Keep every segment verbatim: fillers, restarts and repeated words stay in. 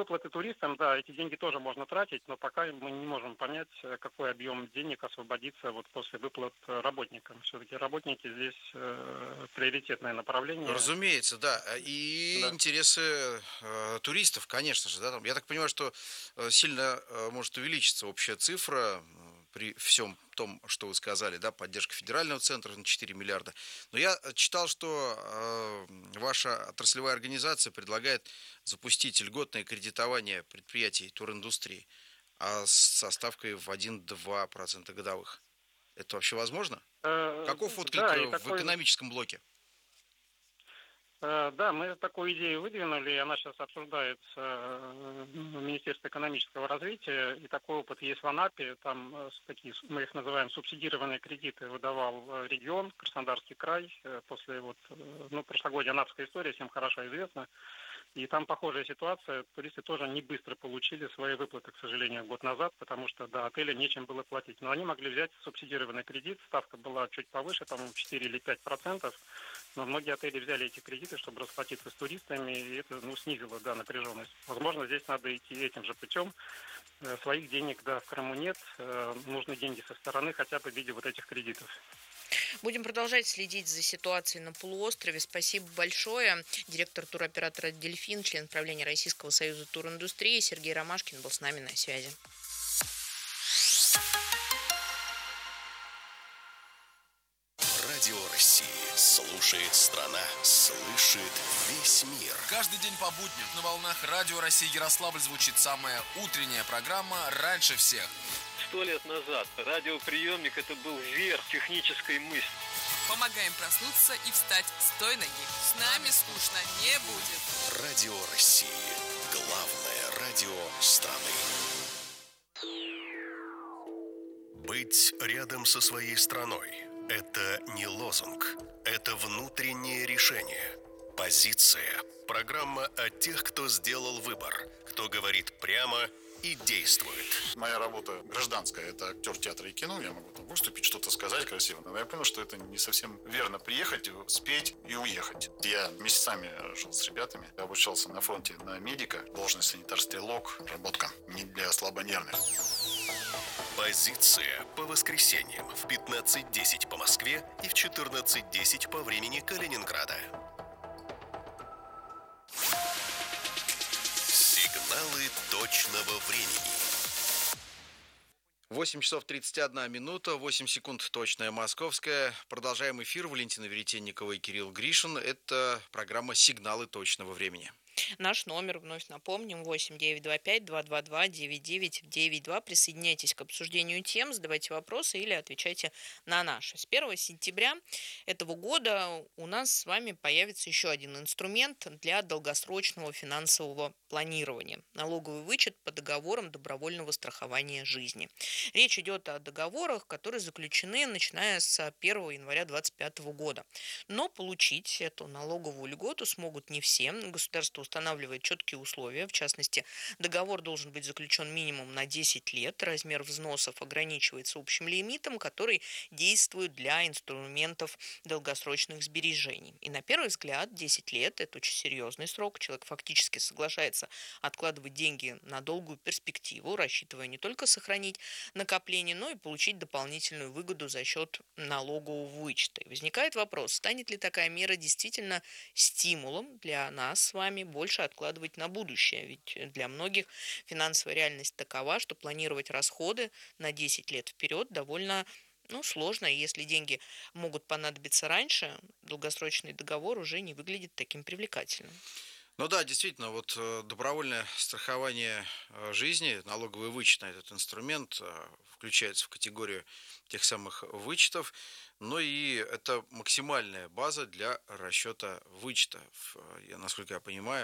выплаты туристам, да, эти деньги тоже можно тратить, но пока мы не можем понять, какой объем денег освободится вот после выплат работникам. Все-таки работники здесь э, приоритетное направление. Разумеется, да. И Да. интересы э, туристов, конечно же, да. Там, я так понимаю, что э, сильно э, может увеличиться общая цифра э, при всем том, что вы сказали, да, поддержка федерального центра на четыре миллиарда. Но я читал, что э, ваша отраслевая организация предлагает запустить льготное кредитование предприятий туриндустрии, а со ставкой в один-два процента годовых. Это вообще возможно? Э, Каков отклик да, и в такой... экономическом блоке? Да, мы такую идею выдвинули, и она сейчас обсуждается в Министерстве экономического развития, и такой опыт есть в Анапе, там такие, мы их называем субсидированные кредиты, выдавал регион, Краснодарский край, после вот, ну, прошлогодней анапской истории, всем хорошо известна, и там похожая ситуация, туристы тоже не быстро получили свои выплаты, к сожалению, год назад, потому что до отеля нечем было платить, но они могли взять субсидированный кредит, ставка была чуть повыше, там четыре или пять процентов, но многие отели взяли эти кредиты, чтобы расплатиться с туристами, и это, ну, снизило, да, напряженность. Возможно, здесь надо идти этим же путем. Своих денег, да, в Крыму нет, нужны деньги со стороны, хотя бы в виде вот этих кредитов. Будем продолжать следить за ситуацией на полуострове. Спасибо большое. Директор туроператора «Дельфин», член правления Российского союза туриндустрии Сергей Ромашкин был с нами на связи. Радио России слушает страна, слышит весь мир. Каждый день по будням на волнах Радио России Ярославль звучит самая утренняя программа «Раньше всех». Сто лет назад радиоприемник — это был верх технической мысли. Помогаем проснуться и встать с той ноги. С нами скучно не будет. Радио России. Главное радио страны. Быть рядом со своей страной – это не лозунг, это внутреннее решение. Позиция. Программа о тех, кто сделал выбор, кто говорит прямо и действует. Моя работа гражданская, это актер театра и кино, я могу там выступить, что-то сказать красиво, но я понял, что это не совсем верно приехать, спеть и уехать. Я месяцами жил с ребятами, я обучался на фронте на медика, должность санитар-стрелок, работка не для слабонервных. Позиция по воскресеньям в пятнадцать десять по Москве и в четырнадцать десять по времени Калининграда. Сигналы точного времени. восемь часов тридцать одна минута, восемь секунд точная московская. Продолжаем эфир. Валентина Веретенникова и Кирилл Гришин. Это программа «Сигналы точного времени». Наш номер, вновь напомним, восемь девятьсот двадцать пять двести двадцать два девяносто девять девяносто два. Присоединяйтесь к обсуждению тем, задавайте вопросы или отвечайте на наши. С первого сентября этого года у нас с вами появится еще один инструмент для долгосрочного финансового планирования. Налоговый вычет по договорам добровольного страхования жизни. Речь идет о договорах, которые заключены начиная с первого января две тысячи двадцать пятого года. Но получить эту налоговую льготу смогут не все. Государство устанавливает четкие условия. В частности, договор должен быть заключен минимум на десять лет. Размер взносов ограничивается общим лимитом, который действует для инструментов долгосрочных сбережений. И на первый взгляд десять лет – это очень серьезный срок. Человек фактически соглашается откладывать деньги на долгую перспективу, рассчитывая не только сохранить накопление, но и получить дополнительную выгоду за счет налогового вычета. И возникает вопрос, станет ли такая мера действительно стимулом для нас с вами больше откладывать на будущее? Ведь для многих финансовая реальность такова, что планировать расходы на десять лет вперед довольно ну, сложно. И если деньги могут понадобиться раньше, долгосрочный договор уже не выглядит таким привлекательным. Ну да, действительно, вот добровольное страхование жизни, налоговый вычет на этот инструмент включается в категорию тех самых вычетов, но и это максимальная база для расчета вычета, насколько я понимаю,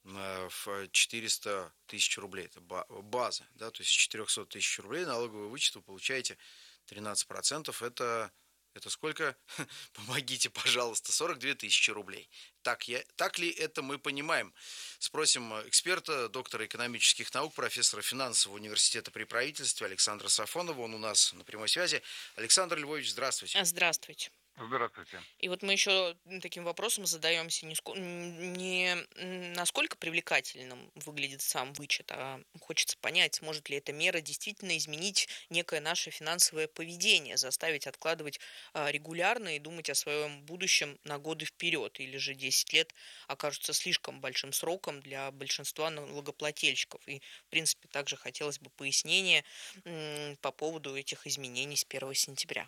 в четыреста тысяч рублей. Это база, да, то есть с четырехсот тысяч рублей налоговый вычет вы получаете тринадцать процентов, это... Это сколько? Помогите, пожалуйста, сорок две тысячи рублей. Так, я, так ли это мы понимаем? Спросим эксперта, доктора экономических наук, профессора финансового университета при правительстве Александра Сафонова. Он у нас на прямой связи. Александр Львович, здравствуйте. Здравствуйте. Здравствуйте. И вот мы еще таким вопросом задаемся, не, ско- н- не м, насколько привлекательным выглядит сам вычет, а хочется понять, сможет ли эта мера действительно изменить некое наше финансовое поведение, заставить откладывать а, регулярно и думать о своем будущем на годы вперед, или же десять лет окажутся слишком большим сроком для большинства налогоплательщиков. И, в принципе, также хотелось бы пояснения м, по поводу этих изменений с первого сентября.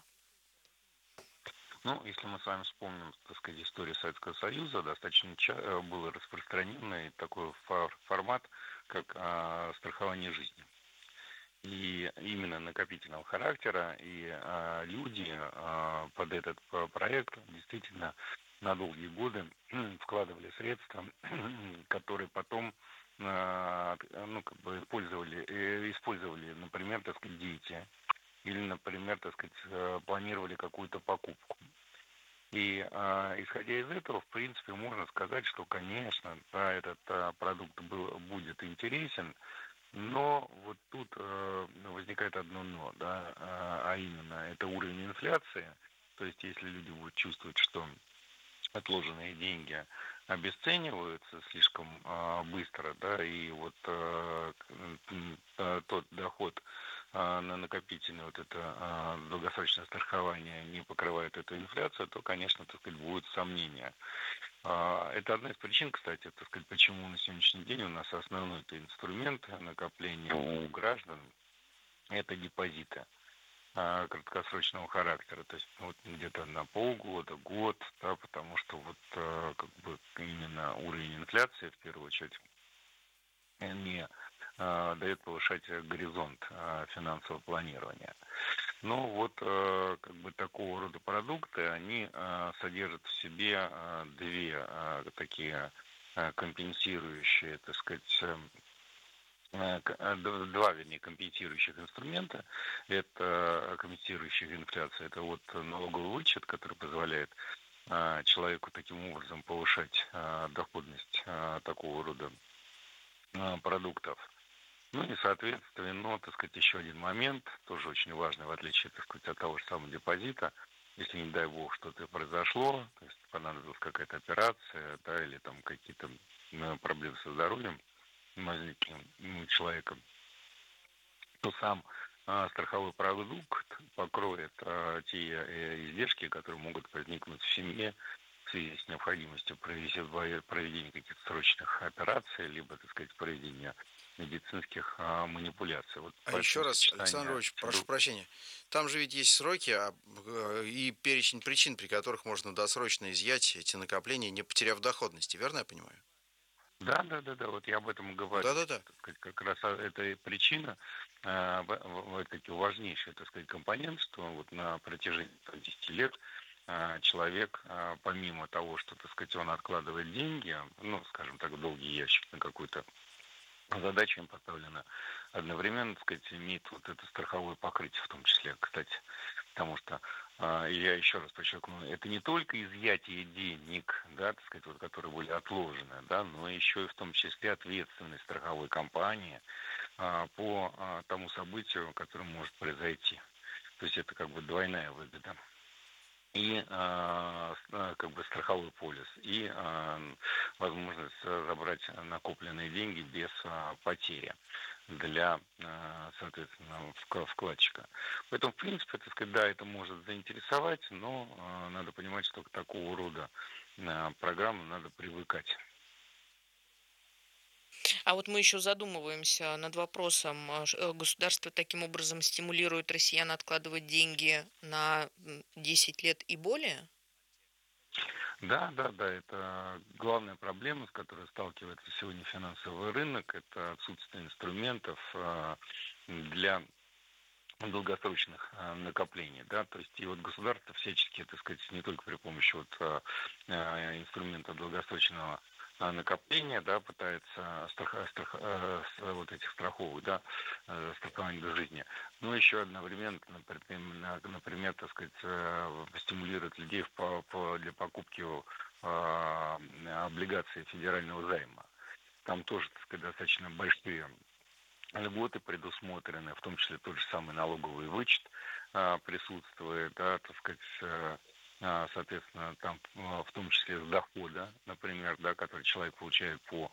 Ну, если мы с вами вспомним, так сказать, историю Советского Союза, достаточно ча- э, был распространенный такой фор- формат, как а, страхование жизни. И именно накопительного характера, и а, люди а, под этот п- проект действительно на долгие годы вкладывали средства, которые потом а, ну, как бы пользовали, э, использовали, например, так сказать, дети, или, например, так сказать, э, планировали какую-то покупку. И а, исходя из этого, в принципе, можно сказать, что, конечно, да, этот а, продукт был, будет интересен, но вот тут э, возникает одно но, да, а, а именно это уровень инфляции. То есть, если люди будут чувствовать, что отложенные деньги обесцениваются слишком а, быстро, да, и вот а, м, а, тот доход а, на накопительное вот это а, долгосрочное страхование не покрывает эту инфляцию, то, конечно, так сказать, будут сомнения. А, это одна из причин, кстати, так сказать, почему на сегодняшний день у нас основной это инструмент накопления у граждан, это депозиты а, краткосрочного характера, то есть ну, вот где-то на полгода, год, да, потому что вот а, как бы именно уровень инфляции в первую очередь не а, дает повышать горизонт а, финансового планирования. Но вот а, как бы такого рода продукты, они а, содержат в себе а, две а, такие а, компенсирующие, так сказать, э, к- э, д- два, вернее, компенсирующих инструмента. Это компенсирующих инфляцию. Это вот налоговый вычет, который позволяет а, человеку таким образом повышать а, доходность а, такого рода а, продуктов. Ну и, соответственно, ну, так сказать, еще один момент, тоже очень важный, в отличие, так сказать, от того же самого депозита. Если, не дай бог, что-то произошло, то есть понадобилась какая-то операция, да, или там какие-то м, проблемы со здоровьем возникли у человека, то сам а, страховой продукт покроет а, те э, издержки, которые могут возникнуть в семье в связи с необходимостью провести- проведения каких-то срочных операций, либо, так сказать, проведения медицинских а, манипуляций. Вот А еще поэтому раз, Александр сочетание Ильич, прошу двух. прощения, там же ведь есть сроки а, э, и перечень причин, при которых можно досрочно изъять эти накопления, не потеряв доходности, верно я понимаю? Да, да, да, да, вот я об этом и говорю, что, Да-да-да. так сказать, как раз а, это и причина, а, в- в- в- таки важнейший, так сказать, компонент, что вот на протяжении там, десяти лет а, человек, а, помимо того, что, так сказать, он откладывает деньги, ну, скажем так, в долгий ящик на какую-то задачу им поставлена, одновременно, так сказать, имеет вот это страховое покрытие в том числе, кстати, потому что а, я еще раз подчеркну, это не только изъятие денег, да, так сказать, вот, которые были отложены, да, но еще и в том числе ответственность страховой компании а, по а, тому событию, которое может произойти. То есть это как бы двойная выгода. И а, с- а, как бы страховой полис, и а, возможность а, забрать накопленные деньги без а, потери для, а, соответственно, вк- вкладчика. Поэтому, в принципе, так сказать, да, это может заинтересовать, но а, надо понимать, что к такого рода а, программам надо привыкать. А вот мы еще задумываемся над вопросом, а, ш- э, государство таким образом стимулирует россиян откладывать деньги на м, десять лет и более? Да, да, да, это главная проблема, с которой сталкивается сегодня финансовый рынок, это отсутствие инструментов а, для долгосрочных а, накоплений, да, то есть и вот государство всячески, так сказать, не только при помощи вот а, а, инструмента долгосрочного а, накопления, да, пытается страха, страха- а, с- вот этих страховок, да, э, страхования до жизни, но еще одновременно, например, на- например, так сказать, э, стимулирует людей в по- по- для покупки а, облигаций федерального займа. Там тоже, так сказать, достаточно большие льготы предусмотрены, в том числе тот же самый налоговый вычет а, присутствует, да, так сказать, э, соответственно, там в том числе с дохода, например, да, который человек получает по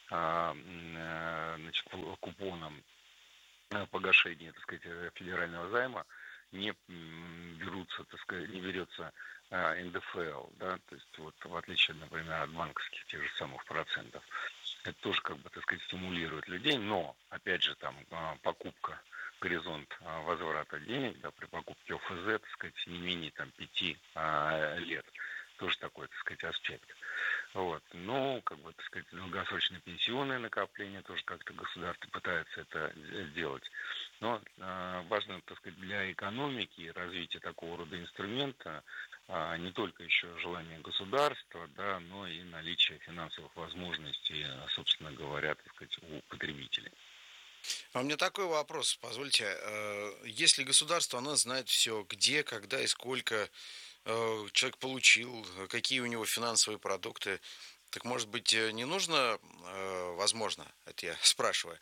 значит, купонам погашения, так сказать, федерального займа, не берутся, так сказать, не берется эн дэ эф эл, да, то есть вот в отличие, например, от банковских тех же самых процентов. Это тоже, как бы, так сказать, стимулирует людей, но, опять же, там покупка, горизонт возврата денег, да, при покупке о эф зэ, так сказать, не менее там пяти а, лет. Тоже такой, так сказать, аспект. Вот. Ну, как бы, так сказать, долгосрочное пенсионное накопление тоже как-то государство пытается это сделать. Но э, важно, так сказать, для экономики и развития такого рода инструмента э, не только еще желание государства, да, но и наличие финансовых возможностей, собственно говоря, так сказать, у потребителей. А у меня такой вопрос, позвольте. Если государство, оно знает все, где, когда и сколько человек получил, какие у него финансовые продукты, так, может быть, не нужно, возможно, это я спрашиваю,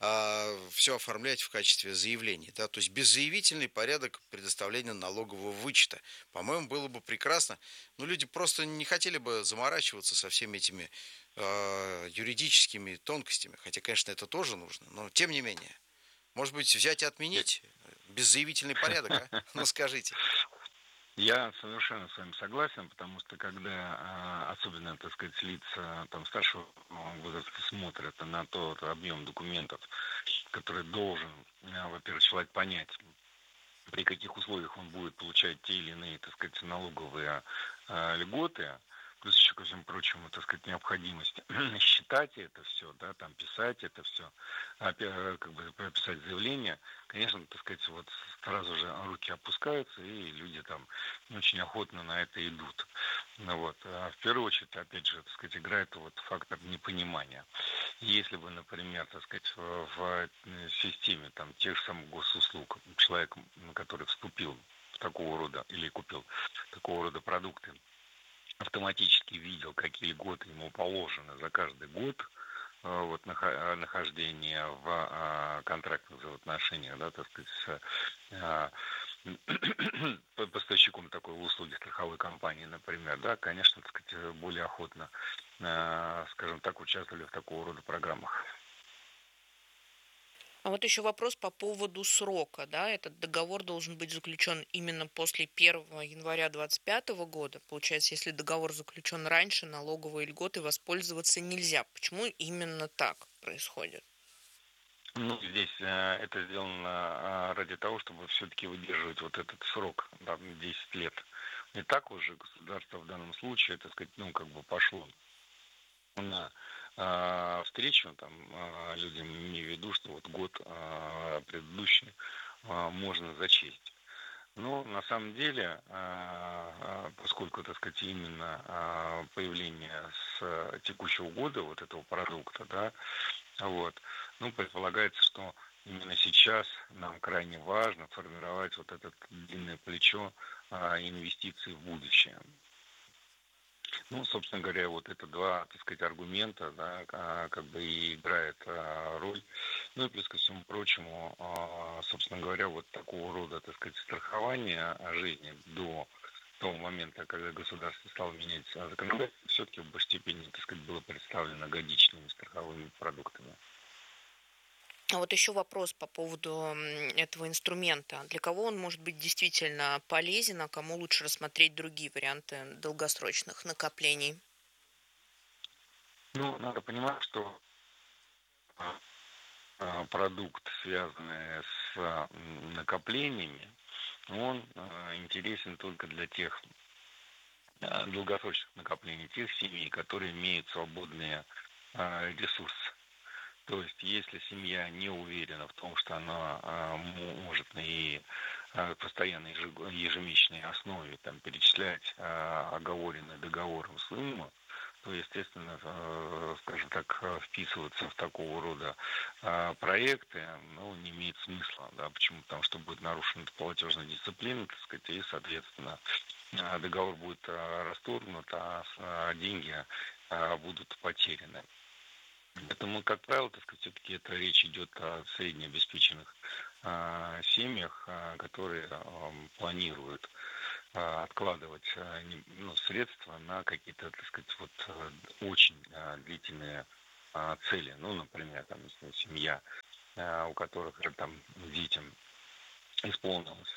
все оформлять в качестве заявлений, да, то есть беззаявительный порядок предоставления налогового вычета, по-моему, было бы прекрасно, но люди просто не хотели бы заморачиваться со всеми этими юридическими тонкостями, хотя, конечно, это тоже нужно, но тем не менее, может быть, взять и отменить беззаявительный порядок, а? Ну, скажите. Я совершенно с вами согласен, потому что когда, особенно, так сказать, лица там, старшего возраста смотрят на тот объем документов, который должен, во-первых, человек понять, при каких условиях он будет получать те или иные, так сказать, налоговые льготы, плюс еще, ко всему прочему, так сказать, необходимость считать это все, да, там писать это все, как бы прописать заявление, конечно, так сказать, вот сразу же руки опускаются, и люди там не очень охотно на это идут. Ну, вот. А в первую очередь, опять же, так сказать, играет вот фактор непонимания. Если бы, например, так сказать, в, в системе там тех же самых госуслуг человек, который вступил в такого рода или купил такого рода продукты, автоматически видел, какие льготы ему положены за каждый год вот, нахождения в контрактных взаимоотношениях, да, так сказать, с поставщиком такой услуги страховой компании, например, да, конечно, так сказать, более охотно, скажем так, участвовали в такого рода программах. А вот еще вопрос по поводу срока, да, этот договор должен быть заключен именно после первого января двадцать пятого года. Получается, если договор заключен раньше, налоговые льготы воспользоваться нельзя. Почему именно так происходит? Ну, здесь э, это сделано э, ради того, чтобы все-таки выдерживать вот этот срок, да, десять лет. И так уже государство в данном случае, так сказать, ну, как бы пошло на э, встречу там э, людям, имею в виду, что вот год э, предыдущий э, можно зачесть. Но на самом деле, э, поскольку, так сказать, именно э, появление с текущего года вот этого продукта, да, вот, ну, предполагается, что именно сейчас нам крайне важно формировать вот это длинное плечо э, инвестиций в будущее. Ну, собственно говоря, вот это два, так сказать, аргумента, да, как бы и играет роль. Ну и плюс ко всему прочему, собственно говоря, вот такого рода, так сказать, страхование жизни до того момента, когда государство стало менять законодательство, все-таки в большей степени, так сказать, было представлено годичными страховыми продуктами. А вот еще вопрос по поводу этого инструмента. Для кого он может быть действительно полезен, а кому лучше рассмотреть другие варианты долгосрочных накоплений? Ну, надо понимать, что продукт, связанный с накоплениями, он интересен только для тех долгосрочных накоплений, тех семей, которые имеют свободные ресурсы. То есть, если семья не уверена в том, что она а, может на и а, постоянной ежемесячной основе там, перечислять а, оговоренные договором суммы, то, естественно, а, скажем так, вписываться в такого рода а, проекты ну, не имеет смысла. Да? Почему? Потому что будет нарушена платежная дисциплина, так сказать, и, соответственно, договор будет а, расторгнут, а, а деньги а, будут потеряны. Поэтому, как правило, так сказать, все-таки это речь идет о среднеобеспеченных а, семьях, а, которые а, планируют откладывать ну, средства на какие-то, так сказать, вот очень длительные цели. Ну, например, там, семья, у которых там детям исполнилось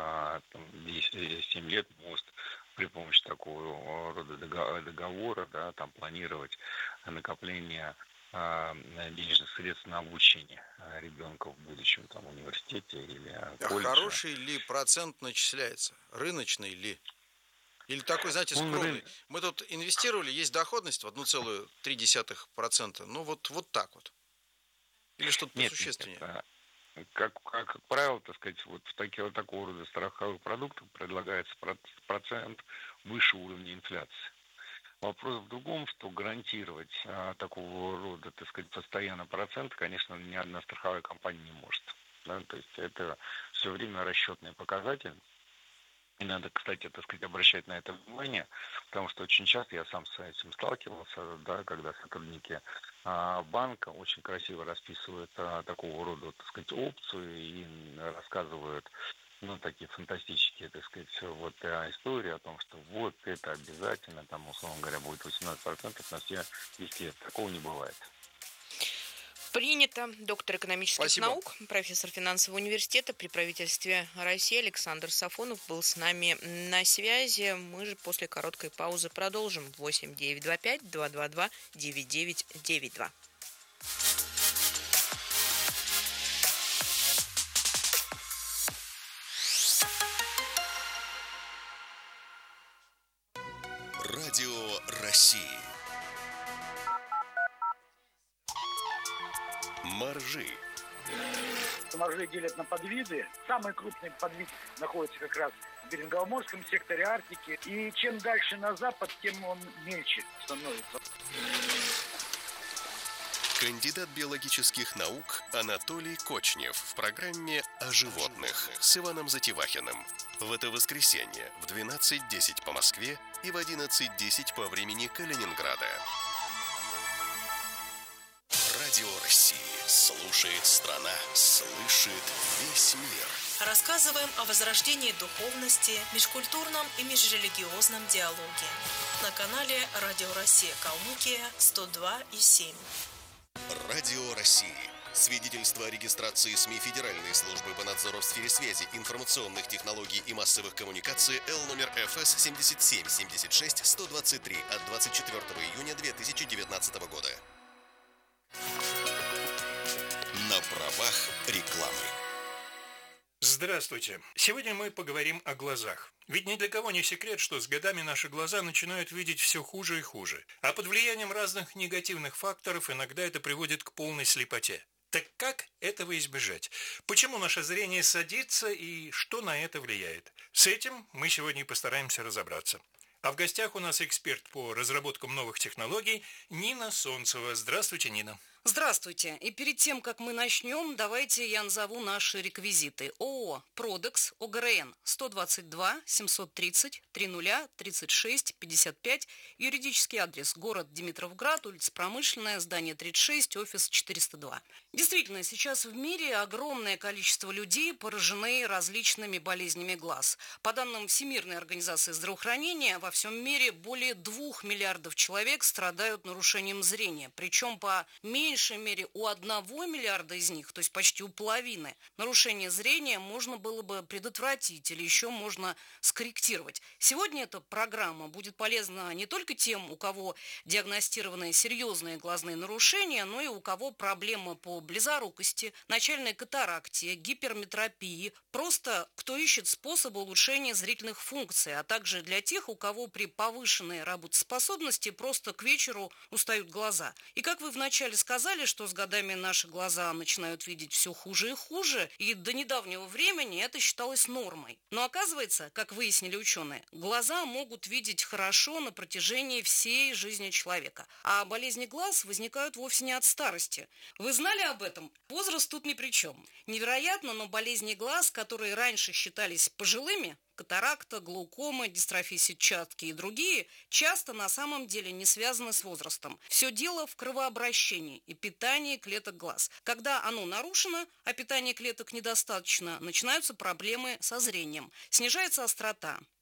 семь лет, может при помощи такого рода договора, да, там планировать накопление денежных средств на обучение ребенка в будущем там, университете или колледже. А хороший ли процент начисляется? Рыночный ли? Или такой, знаете, скромный? Рын... Мы тут инвестировали, есть доходность в одна целая три десятых процента. Ну, вот, вот так вот. Или что-то посущественнее? Нет, нет, как, как, как правило, так сказать, вот в такие, вот такого рода страховых продуктах предлагается процент выше уровня инфляции. Вопрос в другом, что гарантировать а, такого рода, так сказать, постоянно процент, конечно, ни одна страховая компания не может. Да? То есть это все время расчетный показатель. И надо, кстати, так сказать, обращать на это внимание, потому что очень часто я сам с этим сталкивался, да, когда сотрудники а, банка очень красиво расписывают а, такого рода, так сказать, опцию и рассказывают, ну, такие фантастические, так сказать, вот истории о том, что вот это обязательно, там, условно говоря, будет восемнадцать процентов на все десять лет. Такого не бывает. Принято. Доктор экономических Спасибо. наук, профессор финансового университета при правительстве России Александр Сафонов был с нами на связи. Мы же после короткой паузы продолжим. восемь девятьсот двадцать пять двести двадцать два девять девять девять два. Радио России. Маржи. Маржи делят на подвиды. Самый крупный подвид находится как раз в Берингово-Морском секторе Арктики. И чем дальше на запад, тем он мельче становится. Кандидат биологических наук Анатолий Кочнев в программе «О животных» с Иваном Затевахиным. В это воскресенье в двенадцать десять по Москве и в одиннадцать десять по времени Калининграда. Радио России. Слушает страна, слышит весь мир. Рассказываем о возрождении духовности, межкультурном и межрелигиозном диалоге. На канале Радио Россия Калмыкия сто два и семь. Радио России. Свидетельство о регистрации СМИ Федеральной службы по надзору в сфере связи, информационных технологий и массовых коммуникаций Л номер Ф С семьдесят семь семьдесят шесть сто двадцать три от двадцать четвёртого июня две тысячи девятнадцатого года. На правах рекламы. Здравствуйте. Сегодня мы поговорим о глазах. Ведь ни для кого не секрет, что с годами наши глаза начинают видеть все хуже и хуже. А под влиянием разных негативных факторов иногда это приводит к полной слепоте. Так как этого избежать? Почему наше зрение садится и что на это влияет? С этим мы сегодня и постараемся разобраться. А в гостях у нас эксперт по разработкам новых технологий Нина Солнцева. Здравствуйте, Нина. Здравствуйте. И перед тем, как мы начнем, давайте я назову наши реквизиты. ООО «Продекс», ОГРН сто двадцать два семьсот тридцать тридцать тридцать шесть пятьдесят пять, юридический адрес город Димитровград, улица Промышленная, здание тридцать шесть, офис четыреста два. Действительно, сейчас в мире огромное количество людей поражены различными болезнями глаз. По данным Всемирной организации здравоохранения, во всем мире более двух миллиардов человек страдают нарушением зрения, причем по меньшей меньшей мере у одного миллиарда из них, то есть почти у половины, нарушение зрения можно было бы предотвратить или еще можно скорректировать. Сегодня эта программа будет полезна не только тем, у кого диагностированы серьезные глазные нарушения, но и у кого проблемы по близорукости, начальной катаракте, гиперметропии, просто кто ищет способы улучшения зрительных функций, а также для тех, у кого при повышенной работоспособности просто к вечеру устают глаза. И как вы вначале сказали, что с годами наши глаза начинают видеть все хуже и хуже, и до недавнего времени это считалось нормой. Но оказывается, как выяснили ученые, глаза могут видеть хорошо на протяжении всей жизни человека. А болезни глаз возникают вовсе не от старости. Вы знали об этом? Возраст тут ни при чем. Невероятно, но болезни глаз, которые раньше считались пожилыми, катаракта, глаукома, дистрофия сетчатки и другие, часто на самом деле не связаны с возрастом. Все дело в кровообращении и питании клеток глаз. Когда оно нарушено, а питания клеток недостаточно, начинаются проблемы со зрением. Снижается острота,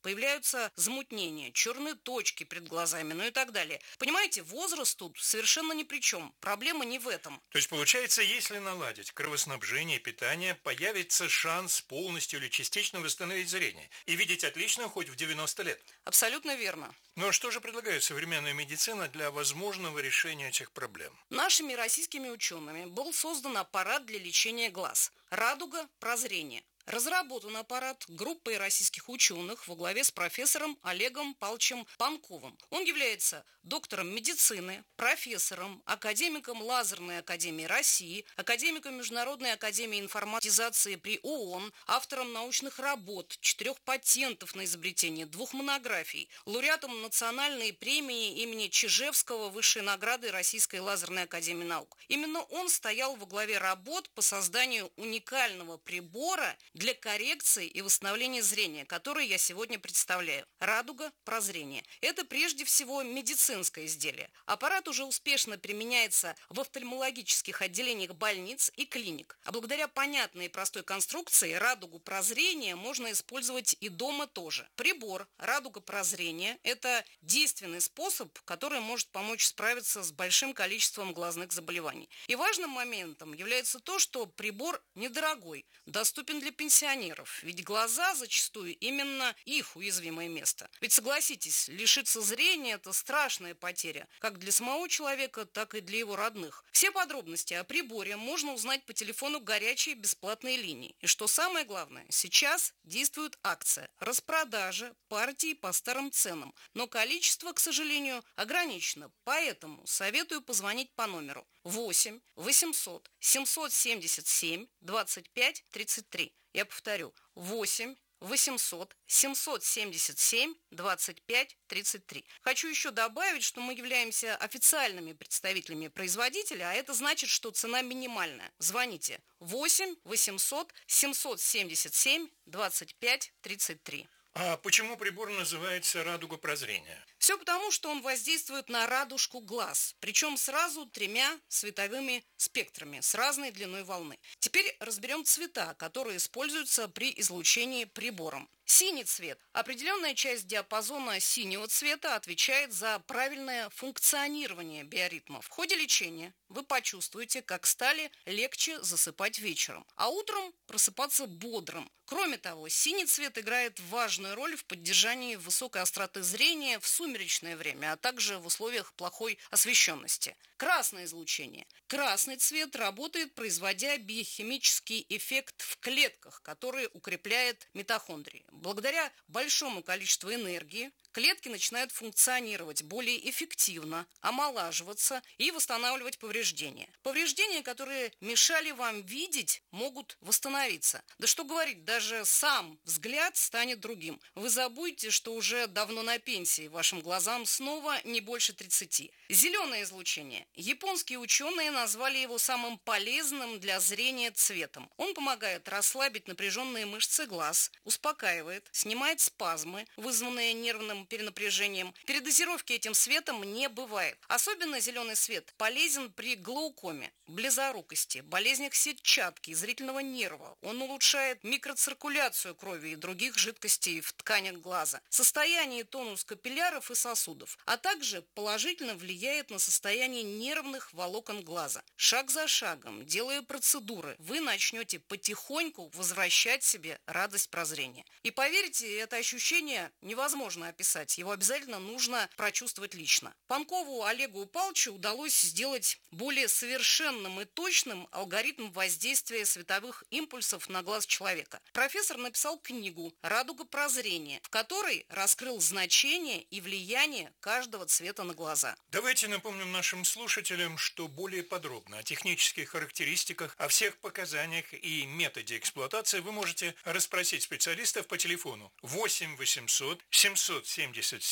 появляются замутнения, черные точки перед глазами, ну и так далее. Понимаете, возраст тут совершенно ни при чем. Проблема не в этом. То есть, получается, если наладить кровоснабжение, питание, появится шанс полностью или частично восстановить зрение и видеть отлично хоть в девяносто лет? Абсолютно верно. Ну а что же предлагает современная медицина для возможного решения этих проблем? Нашими российскими учеными был создан аппарат для лечения глаз «Радуга прозрения». Разработан аппарат группой российских ученых во главе с профессором Олегом Павловичем Панковым. Он является доктором медицины, профессором, академиком Лазерной академии России, академиком Международной академии информатизации при ООН, автором научных работ, четырех патентов на изобретение, двух монографий, лауреатом национальной премии имени Чижевского, высшей награды Российской лазерной академии наук. Именно он стоял во главе работ по созданию уникального прибора для коррекции и восстановления зрения, который я сегодня представляю. «Радуга прозрения». Это прежде всего медицинское изделие. Аппарат уже успешно применяется в офтальмологических отделениях больниц и клиник. А благодаря понятной и простой конструкции «Радугу прозрения» можно использовать и дома тоже. Прибор «Радуга прозрения» – это действенный способ, который может помочь справиться с большим количеством глазных заболеваний. И важным моментом является то, что прибор недорогой, доступен для пенсионеров, ведь глаза зачастую именно их уязвимое место. Ведь согласитесь, лишиться зрения – это страшная потеря, как для самого человека, так и для его родных. Все подробности о приборе можно узнать по телефону горячей бесплатной линии. И что самое главное, сейчас действует акция распродажа партий по старым ценам, но количество, к сожалению, ограничено, поэтому советую позвонить по номеру восемь восемьсот семьсот семьдесят семь двадцать пять тридцать три. Я повторю, восемь восемьсот семьсот семьдесят семь двадцать пять тридцать три. Хочу еще добавить, что мы являемся официальными представителями производителя, а это значит, что цена минимальная. Звоните восемь восемьсот семьсот семьдесят семь двадцать пять тридцать три. А почему прибор называется «Радуга прозрения»? Все потому, что он воздействует на радужку глаз, причем сразу тремя световыми спектрами с разной длиной волны. Теперь разберем цвета, которые используются при излучении прибором. Синий цвет. Определенная часть диапазона синего цвета отвечает за правильное функционирование биоритма. В ходе лечения вы почувствуете, как стали легче засыпать вечером, а утром просыпаться бодрым. Кроме того, синий цвет играет важную роль в поддержании высокой остроты зрения в сумеречное время, а также в условиях плохой освещенности. Красное излучение. Красный цвет работает, производя биохимический эффект в клетках, который укрепляет митохондрии. Благодаря большому количеству энергии клетки начинают функционировать более эффективно, омолаживаться и восстанавливать повреждения. Повреждения, которые мешали вам видеть, могут восстановиться. Да что говорить, даже сам взгляд станет другим. Вы забудете, что уже давно на пенсии, вашим глазам снова не больше тридцати. Зеленое излучение. Японские ученые назвали его самым полезным для зрения цветом. Он помогает расслабить напряженные мышцы глаз, успокаивает, снимает спазмы, вызванные нервным перенапряжением. Передозировки этим светом не бывает. Особенно зеленый свет полезен при глаукоме, близорукости, болезнях сетчатки, зрительного нерва. Он улучшает микроциркуляцию крови и других жидкостей в тканях глаза, состояние и тонус капилляров и сосудов, а также положительно влияет на состояние нервных волокон глаза. Шаг за шагом, делая процедуры, вы начнете потихоньку возвращать себе радость прозрения. И поверьте, это ощущение невозможно описать. Его обязательно нужно прочувствовать лично. Панкову Олегу Павловичу удалось сделать более совершенным и точным алгоритм воздействия световых импульсов на глаз человека. Профессор написал книгу «Радуга прозрения», в которой раскрыл значение и влияние каждого цвета на глаза. Давайте напомним нашим слушателям, что более подробно о технических характеристиках, о всех показаниях и методе эксплуатации вы можете расспросить специалистов по телефону восемь восемьсот семьсот семьдесят семь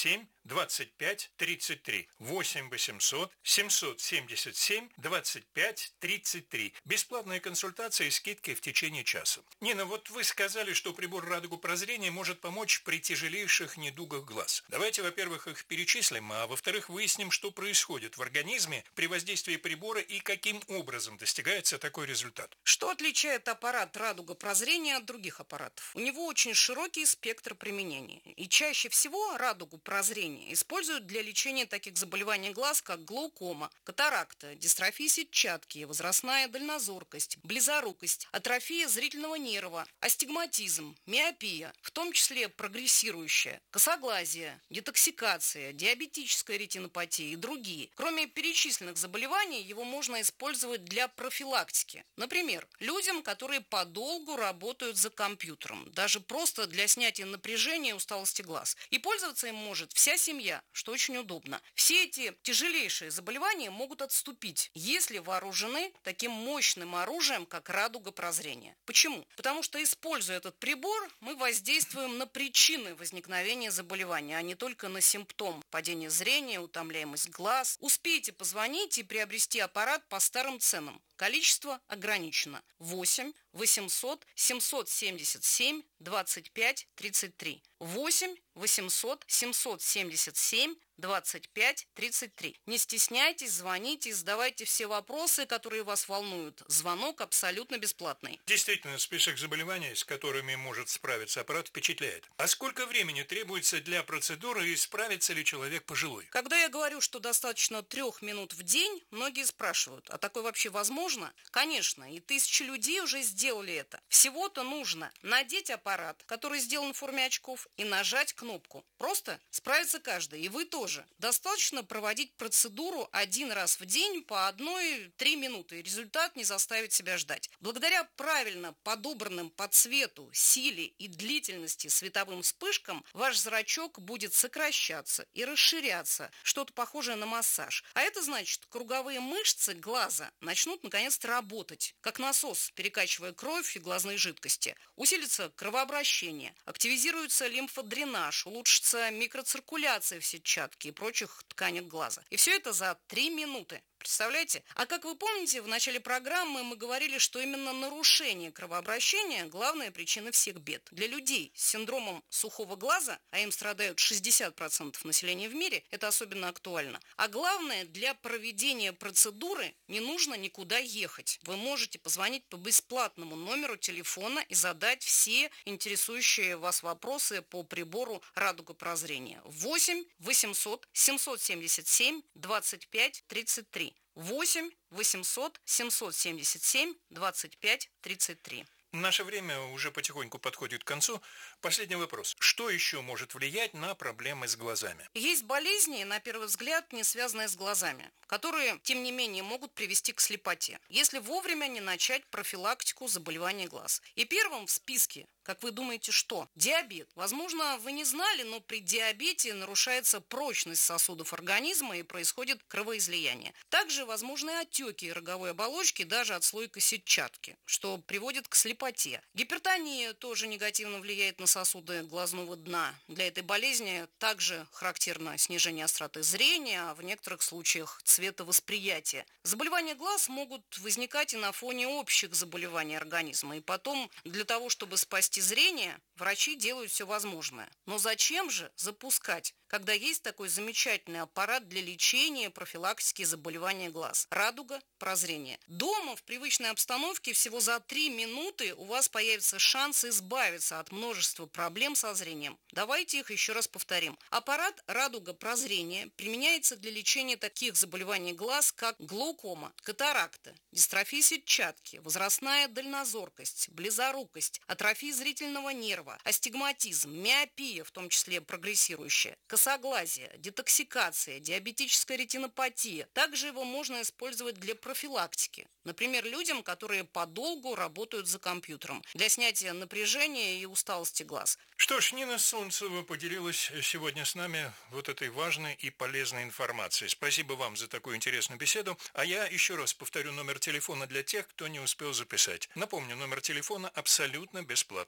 двадцать пять тридцать три. восемь восемьсот семьсот семьдесят семь двадцать пять тридцать три. Бесплатная консультация и скидки в течение часа. Нина, вот вы сказали, что прибор «Радуга прозрения» может помочь при тяжелейших недугах глаз. Давайте, во-первых, их перечислим, а во-вторых, выясним, что происходит в организме при воздействии прибора и каким образом достигается такой результат. Что отличает аппарат «Радуга прозрения» от других аппаратов? У него очень широкий спектр применения. И чаще всего «Радугу прозрения» используют для лечения таких заболеваний глаз, как глаукома, катаракта, дистрофия сетчатки, возрастная дальнозоркость, близорукость, атрофия зрительного нерва, астигматизм, миопия, в том числе прогрессирующая, косоглазие, детоксикация, диабетическая ретинопатия и другие. Кроме перечисленных заболеваний, его можно использовать для профилактики. Например, людям, которые подолгу работают за компьютером, даже просто для снятия напряжения и усталости глаз. И пользоваться им может вся семья, что очень удобно. Все эти тяжелейшие заболевания могут отступить, если вооружены таким мощным оружием, как «Радуга прозрения». Почему? Потому что, используя этот прибор, мы воздействуем на причины возникновения заболевания, а не только на симптом: падение зрения, утомляемость глаз. Успейте позвонить и приобрести аппарат по старым ценам. Количество ограничено. восемь восемьсот семьсот семьдесят семь двадцать пять тридцать три. восемь восемьсот семьсот семьдесят семь двадцать пять тридцать три. Не стесняйтесь, звоните, задавайте все вопросы, которые вас волнуют. Звонок абсолютно бесплатный. Действительно, список заболеваний, с которыми может справиться аппарат, впечатляет. А сколько времени требуется для процедуры и справится ли человек пожилой? Когда я говорю, что достаточно трех минут в день, многие спрашивают, а такое вообще возможно? Конечно, и тысячи людей уже сделали это. Всего-то нужно надеть аппарат, который сделан в форме очков, и нажать кнопку. Просто справится каждый, и вы тоже. Достаточно проводить процедуру один раз в день по одной-три минуты, и результат не заставит себя ждать. Благодаря правильно подобранным по цвету, силе и длительности световым вспышкам ваш зрачок будет сокращаться и расширяться, что-то похожее на массаж. А это значит, круговые мышцы глаза начнут наконец-то работать, как насос, перекачивая кровь и глазные жидкости. Усилится кровообращение, активизируется лимфодренаж, улучшится микроциркуляция в сетчатке и прочих тканях глаза. И все это за три минуты. Представляете? А как вы помните, в начале программы мы говорили, что именно нарушение кровообращения – главная причина всех бед. Для людей с синдромом сухого глаза, а им страдают шестьдесят процентов населения в мире, это особенно актуально. А главное, для проведения процедуры не нужно никуда ехать. Вы можете позвонить по бесплатному номеру телефона и задать все интересующие вас вопросы по прибору «Радуга прозрения». восемь восемьсот семьсот семьдесят семь двадцать пять тридцать три. восемь восемьсот семьсот семьдесят семь двадцать пять тридцать три. Наше время уже потихоньку подходит к концу. Последний вопрос. Что еще может влиять на проблемы с глазами? Есть болезни, на первый взгляд, не связанные с глазами, которые, тем не менее, могут привести к слепоте, если вовремя не начать профилактику заболеваний глаз. И первым в списке, как вы думаете, что? Диабет. Возможно, вы не знали, но при диабете нарушается прочность сосудов организма и происходит кровоизлияние. Также возможны отеки роговой оболочки даже отслойка сетчатки, что приводит к слепоте. Гипертония тоже негативно влияет на сосуды глазного дна. Для этой болезни также характерно снижение остроты зрения, а в некоторых случаях цветовосприятия. Заболевания глаз могут возникать и на фоне общих заболеваний организма. И потом, для того, чтобы спасти зрение, врачи делают все возможное. Но зачем же запускать, когда есть такой замечательный аппарат для лечения и профилактики заболеваний глаз? «Радуга прозрения». Дома, в привычной обстановке, всего за три минуты у вас появится шанс избавиться от множества проблем со зрением. Давайте их еще раз повторим. Аппарат «Радуга прозрения» применяется для лечения таких заболеваний глаз, как глаукома, катаракта, дистрофия сетчатки, возрастная дальнозоркость, близорукость, атрофия зрительного нерва, астигматизм, миопия, в том числе прогрессирующая, косоглазие, детоксикация, диабетическая ретинопатия. Также его можно использовать для профилактики. Например, людям, которые подолгу работают за компьютером, для снятия напряжения и усталости глаз. Что ж, Нина Солнцева поделилась сегодня с нами вот этой важной и полезной информацией. Спасибо вам за такую интересную беседу. А я еще раз повторю номер телефона для тех, кто не успел записать. Напомню, номер телефона абсолютно бесплатный.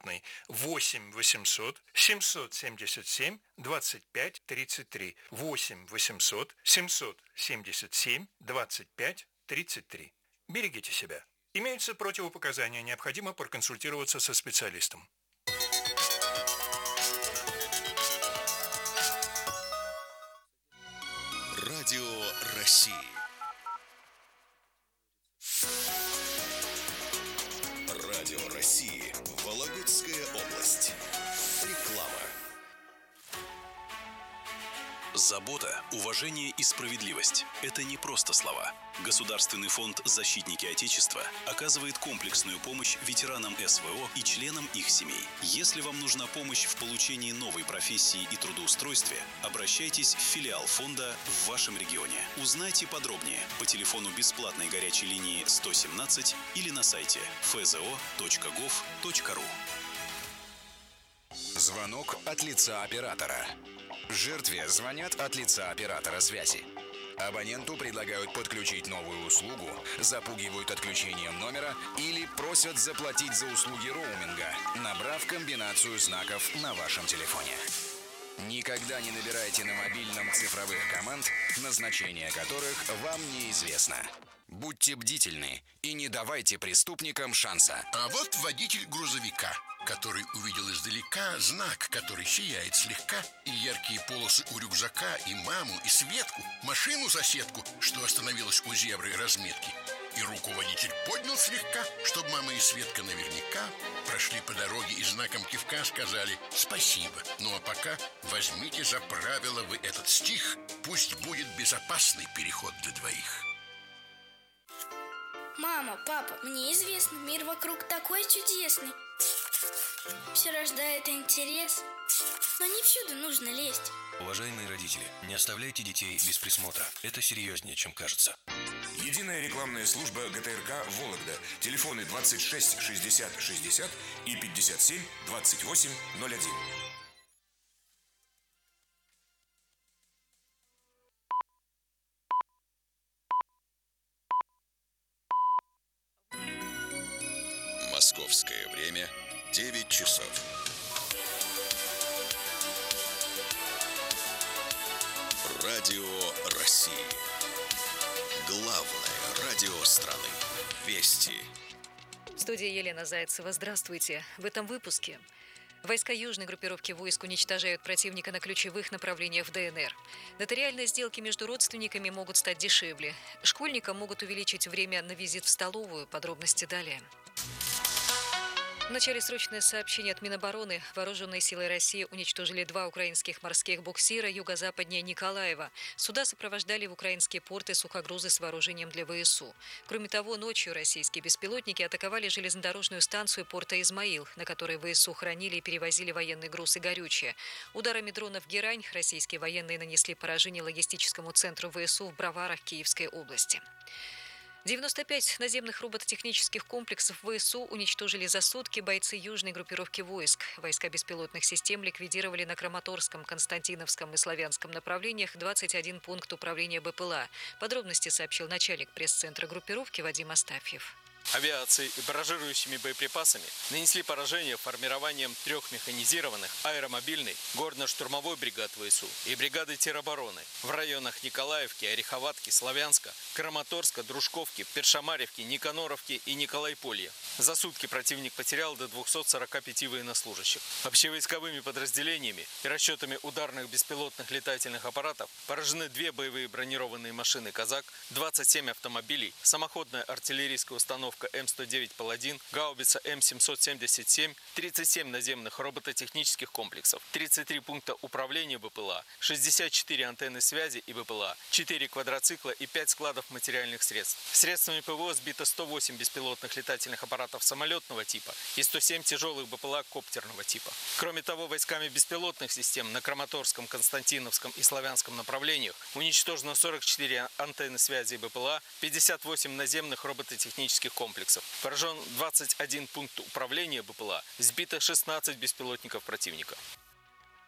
бесплатный. восемь восемьсот семьсот семьдесят семь двадцать пять тридцать три. восемь восемьсот семьсот семьдесят семь двадцать пять тридцать три. Берегите себя. Имеются противопоказания, необходимо проконсультироваться со специалистом. Радио России. Радио России. Вологодская область. Реклама. Забота, уважение и справедливость – это не просто слова. Государственный фонд «Защитники Отечества» оказывает комплексную помощь ветеранам эс вэ о и членам их семей. Если вам нужна помощь в получении новой профессии и трудоустройстве, обращайтесь в филиал фонда в вашем регионе. Узнайте подробнее по телефону бесплатной горячей линии сто семнадцать или на сайте эф зэ о точка гов точка ру. Звонок от лица оператора. Жертве звонят от лица оператора связи. Абоненту предлагают подключить новую услугу, запугивают отключением номера или просят заплатить за услуги роуминга, набрав комбинацию знаков на вашем телефоне. Никогда не набирайте на мобильном цифровых команд, назначение которых вам неизвестно. Будьте бдительны и не давайте преступникам шанса. А вот водитель грузовика, который увидел издалека знак, который сияет слегка, и яркие полосы у рюкзака, и маму, и Светку, машину-соседку, что остановилась у зебры разметки. И руку водитель поднял слегка, чтобы мама и Светка наверняка прошли по дороге и знаком кивка сказали «спасибо». Ну а пока возьмите за правило вы этот стих, пусть будет безопасный переход для двоих. Мама, папа, мне известно, мир вокруг такой чудесный. Все рождает интерес, но не всюду нужно лезть. Уважаемые родители, не оставляйте детей без присмотра. Это серьезнее, чем кажется. Единая рекламная служба гэ тэ эр ка «Вологда». Телефоны двадцать шесть шестьдесят шестьдесят и пятьдесят семь двадцать восемь ноль один. Московское время девять часов. Радио России. Главное радио страны. Вести. В студии Елена Зайцева. Здравствуйте. В этом выпуске. Войска южной группировки войск уничтожают противника на ключевых направлениях в дэ эн эр. Нотариальные сделки между родственниками могут стать дешевле. Школьникам могут увеличить время на визит в столовую. Подробности далее. В начале срочное сообщение от Минобороны. Вооруженные силы России уничтожили два украинских морских буксира юго-западнее Николаева. Суда сопровождали в украинские порты сухогрузы с вооружением для вэ эс у. Кроме того, ночью российские беспилотники атаковали железнодорожную станцию порта Измаил, на которой вэ эс у хранили и перевозили военный груз и горючее. Ударами дронов «Герань» российские военные нанесли поражение логистическому центру вэ эс у в Броварах Киевской области. девяносто пять наземных робототехнических комплексов вэ эс у уничтожили за сутки бойцы южной группировки войск. Войска беспилотных систем ликвидировали на Краматорском, Константиновском и Славянском направлениях двадцать один пункт управления бэ пэ эл а. Подробности сообщил начальник пресс-центра группировки Вадим Астафьев. Авиацией и барражирующими боеприпасами нанесли поражение формированием трех механизированных аэромобильной горно-штурмовой бригад вэ эс у и бригады теробороны в районах Николаевки, Ореховатки, Славянска, Краматорска, Дружковки, Першамаревки, Никаноровки и Николайполья. За сутки противник потерял до двухсот сорока пяти военнослужащих. Общевойсковыми подразделениями и расчетами ударных беспилотных летательных аппаратов поражены две боевые бронированные машины «Казак», двадцать семь автомобилей, самоходная артиллерийская установка эм сто девять Паладин, гаубица эм семьсот семьдесят семь, тридцать семь наземных робототехнических комплексов, тридцать три пункта управления бэ пэ эл а, шестьдесят четыре антенны связи и бэ пэ эл а, четыре квадроцикла и пять складов материальных средств. Средствами пэ вэ о сбито сто восемь беспилотных летательных аппаратов самолетного типа и сто семь тяжелых бэ пэ эл а коптерного типа. Кроме того, войсками беспилотных систем на Краматорском, Константиновском и Славянском направлениях уничтожено сорок четыре антенны связи и бэ пэ эл а, пятьдесят восемь наземных робототехнических комплексов. Поражен двадцать один пункт управления бэ пэ эл а, сбито шестнадцать беспилотников противника.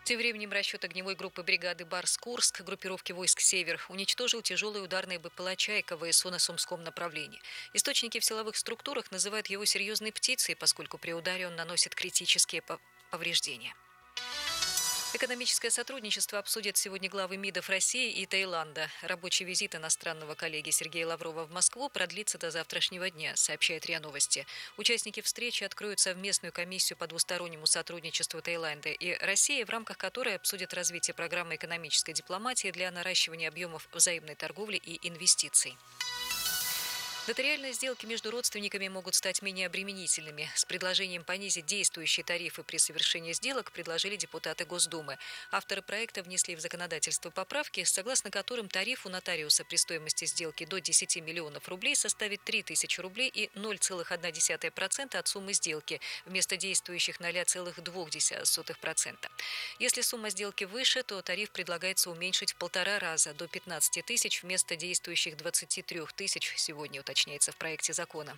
Тем временем расчет огневой группы бригады «Барс-Курск» группировки войск «Север» уничтожил тяжелые ударные БПЛА «Чайка» ВСУ на Сумском направлении. Источники в силовых структурах называют его серьезной птицей, поскольку при ударе он наносит критические повреждения. Экономическое сотрудничество обсудят сегодня главы МИДов России и Таиланда. Рабочий визит иностранного коллеги Сергея Лаврова в Москву продлится до завтрашнего дня, сообщает РИА Новости. Участники встречи откроют совместную комиссию по двустороннему сотрудничеству Таиланда и России, в рамках которой обсудят развитие программы экономической дипломатии для наращивания объемов взаимной торговли и инвестиций. Нотариальные сделки между родственниками могут стать менее обременительными. С предложением понизить действующие тарифы при совершении сделок предложили депутаты Госдумы. Авторы проекта внесли в законодательство поправки, согласно которым тариф у нотариуса при стоимости сделки до десяти миллионов рублей составит три тысячи рублей и ноль целых одна десятая процента от суммы сделки, вместо действующих ноль целых две десятых процента. Если сумма сделки выше, то тариф предлагается уменьшить в полтора раза, до пятнадцати тысяч вместо действующих двадцати трёх тысяч сегодня, уточняется в проекте закона.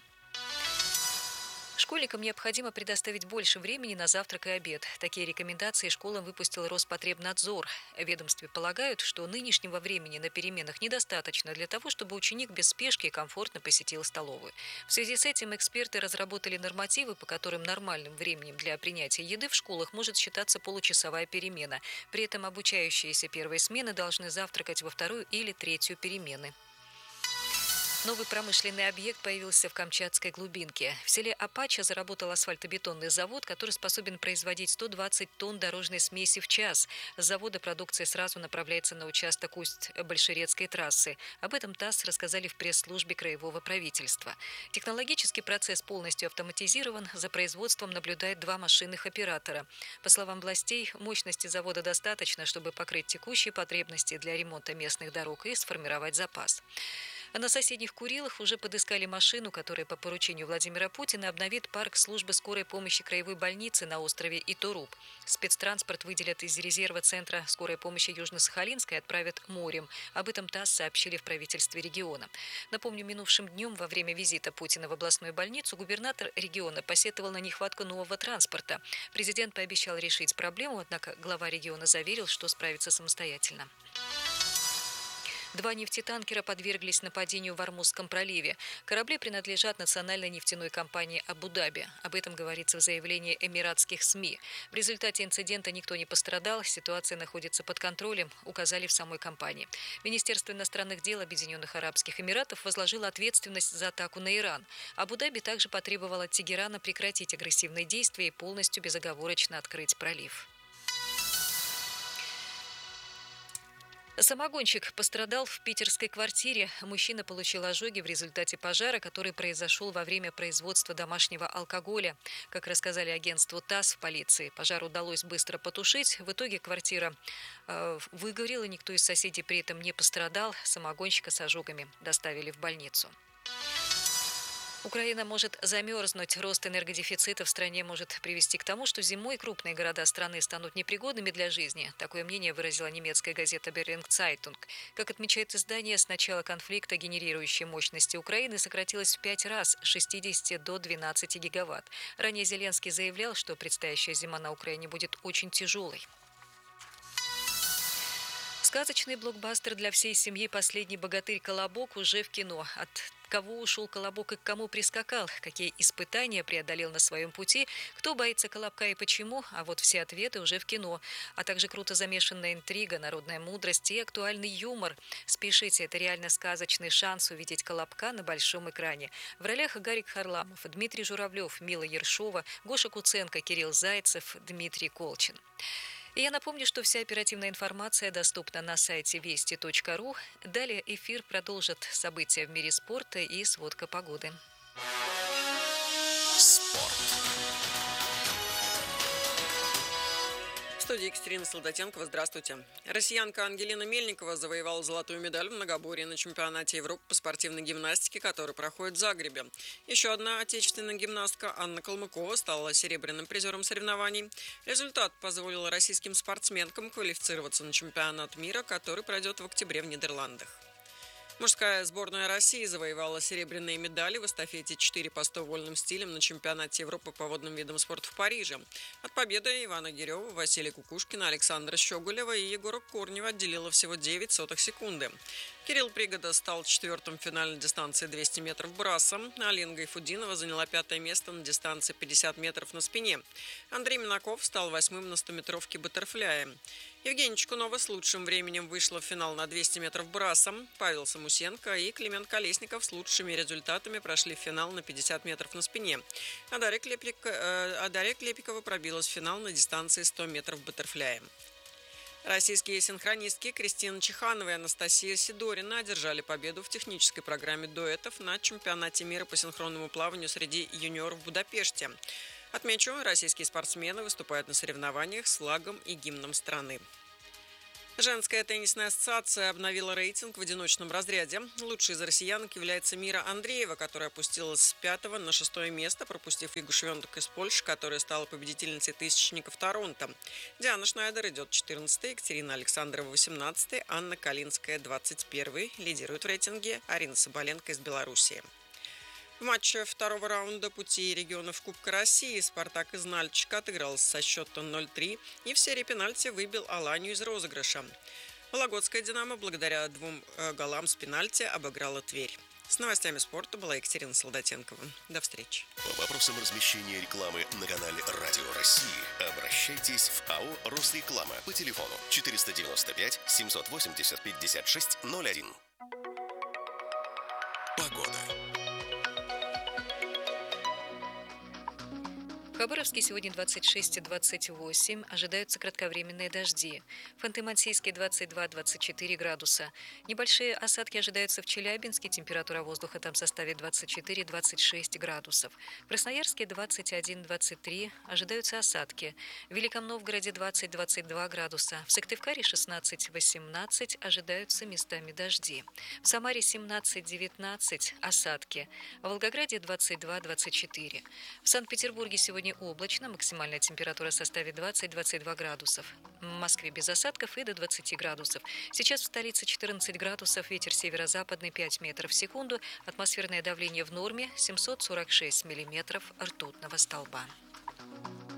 Школьникам необходимо предоставить больше времени на завтрак и обед. Такие рекомендации школам выпустил Роспотребнадзор. В ведомстве полагают, что нынешнего времени на переменах недостаточно для того, чтобы ученик без спешки и комфортно посетил столовую. В связи с этим эксперты разработали нормативы, по которым нормальным временем для принятия еды в школах может считаться получасовая перемена. При этом обучающиеся первой смены должны завтракать во вторую или третью перемены. Новый промышленный объект появился в Камчатской глубинке. В селе Апача заработал асфальтобетонный завод, который способен производить сто двадцать тонн дорожной смеси в час. С завода продукция сразу направляется на участок Усть-Большерецкой трассы. Об этом ТАСС рассказали в пресс-службе краевого правительства. Технологический процесс полностью автоматизирован. За производством наблюдают два машинных оператора. По словам властей, мощности завода достаточно, чтобы покрыть текущие потребности для ремонта местных дорог и сформировать запас. А на соседних Курилах уже подыскали машину, которая по поручению Владимира Путина обновит парк службы скорой помощи краевой больницы на острове Итуруб. Спецтранспорт выделят из резерва Центра скорой помощи Южно-Сахалинской и отправят морем. Об этом ТАСС сообщили в правительстве региона. Напомню, минувшим днем во время визита Путина в областную больницу губернатор региона посетовал на нехватку нового транспорта. Президент пообещал решить проблему, однако глава региона заверил, что справится самостоятельно. Два нефтетанкера подверглись нападению в Ормузском проливе. Корабли принадлежат национальной нефтяной компании Абу-Даби. Об этом говорится в заявлении эмиратских СМИ. В результате инцидента никто не пострадал, ситуация находится под контролем, указали в самой компании. Министерство иностранных дел Объединенных Арабских Эмиратов возложило ответственность за атаку на Иран. Абу-Даби также потребовал от Тегерана прекратить агрессивные действия и полностью безоговорочно открыть пролив. Самогонщик пострадал в питерской квартире. Мужчина получил ожоги в результате пожара, который произошел во время производства домашнего алкоголя. Как рассказали агентству ТАСС в полиции, пожар удалось быстро потушить. В итоге квартира э, выгорела, никто из соседей при этом не пострадал. Самогонщика с ожогами доставили в больницу. Украина может замерзнуть. Рост энергодефицита в стране может привести к тому, что зимой крупные города страны станут непригодными для жизни. Такое мнение выразила немецкая газета «Берлинг Цайтунг». Как отмечает издание, с начала конфликта генерирующие мощности Украины сократилась в пять раз – с шестидесяти до двенадцати гигаватт. Ранее Зеленский заявлял, что предстоящая зима на Украине будет очень тяжелой. Сказочный блокбастер для всей семьи «Последний богатырь Колобок» уже в кино. От кого ушел Колобок и к кому прискакал, какие испытания преодолел на своем пути, кто боится Колобка и почему, а вот все ответы уже в кино. А также круто замешанная интрига, народная мудрость и актуальный юмор. Спешите, это реально сказочный шанс увидеть Колобка на большом экране. В ролях Гарик Харламов, Дмитрий Журавлев, Мила Ершова, Гоша Куценко, Кирилл Зайцев, Дмитрий Колчин. И я напомню, что вся оперативная информация доступна на сайте вести точка ру. Далее эфир продолжит события в мире спорта и сводка погоды. Спорт. В студии Екатерина Солдатенкова. Здравствуйте. Россиянка Ангелина Мельникова завоевала золотую медаль в многоборье на чемпионате Европы по спортивной гимнастике, который проходит в Загребе. Еще одна отечественная гимнастка Анна Калмыкова стала серебряным призером соревнований. Результат позволил российским спортсменкам квалифицироваться на чемпионат мира, который пройдет в октябре в Нидерландах. Мужская сборная России завоевала серебряные медали в эстафете четыре по сто вольным стилям на чемпионате Европы по водным видам спорта в Париже. От победы Ивана Гирева, Василия Кукушкина, Александра Щеголева и Егора Корнева отделило всего девять сотых секунды. Кирилл Пригода стал четвертым в финальной дистанции двести метров брасом. Алина Гайфудинова заняла пятое место на дистанции пятьдесят метров на спине. Андрей Минаков стал восьмым на стометровке баттерфляя. Евгения Чкунова с лучшим временем вышла в финал на двести метров брасом. Павел Самусенко и Климент Колесников с лучшими результатами прошли в финал на пятьдесят метров на спине. А Дарья, Клепик, э, а Дарья Клепикова пробилась в финал на дистанции сто метров баттерфляя. Российские синхронистки Кристина Чеханова и Анастасия Сидорина одержали победу в технической программе дуэтов на чемпионате мира по синхронному плаванию среди юниоров в Будапеште. Отмечу, российские спортсмены выступают на соревнованиях с флагом и гимном страны. Женская теннисная ассоциация обновила рейтинг в одиночном разряде. Лучшей из россиянок является Мира Андреева, которая опустилась с пятого на шестое место, пропустив Игу Швентек из Польши, которая стала победительницей тысячников Торонто. Диана Шнайдер идет четырнадцатой, Екатерина Александрова восемнадцатой, Анна Калинская двадцать первой. Лидирует в рейтинге Арина Соболенко из Белоруссии. В матче второго раунда пути регионов Кубка России «Спартак» из Нальчика отыгрался со счетом ноль три и в серии пенальти выбил Аланию из розыгрыша. Вологодская «Динамо» благодаря двум голам с пенальти обыграла Тверь. С новостями спорта была Екатерина Солдатенкова. До встречи. По вопросам размещения рекламы на канале «Радио России» обращайтесь в АО «Росреклама» по телефону четыреста девяносто пять семьсот восемьдесят пятьдесят шесть ноль один. Погода. В Хабаровске сегодня двадцать шесть и двадцать восемь, ожидаются кратковременные дожди. В Ханты-Мансийске двадцать два - двадцать четыре градуса. Небольшие осадки ожидаются в Челябинске, температура воздуха там составит двадцать четыре - двадцать шесть градусов. В Красноярске двадцать один - двадцать три, ожидаются осадки. В Великом Новгороде двадцать - двадцать два градуса. В Сыктывкаре шестнадцать - восемнадцать, ожидаются местами дожди. В Самаре семнадцать - девятнадцать, осадки. В Волгограде двадцать два - двадцать четыре. В Санкт-Петербурге сегодня облачно, максимальная температура составит двадцать - двадцать два градусов. В Москве без осадков и до двадцати градусов. Сейчас в столице четырнадцать градусов, ветер северо-западный пять метров в секунду, атмосферное давление в норме семьсот сорок шесть миллиметров ртутного столба.